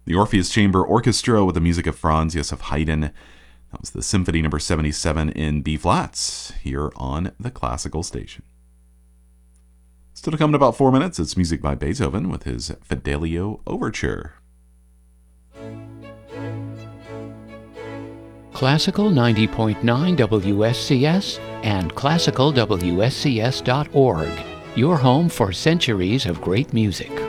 The Orpheus Chamber Orchestra with the music of Franz Joseph Haydn. That was the Symphony number 77 in B-flats here on the Classical Station. Still to come in about 4 minutes, it's music by Beethoven with his Fidelio Overture. Classical 90.9 WSCS and classicalwscs.org. Your home for centuries of great music.